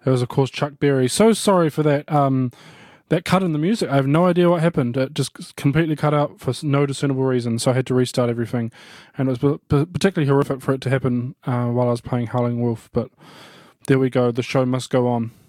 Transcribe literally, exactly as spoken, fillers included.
It was, of course, Chuck Berry. So sorry for that. Um, that cut in the music. I have no idea what happened. It just completely cut out for no discernible reason. So I had to restart everything, and it was p- particularly horrific for it to happen uh, while I was playing Howling Wolf. But there we go. The show must go on.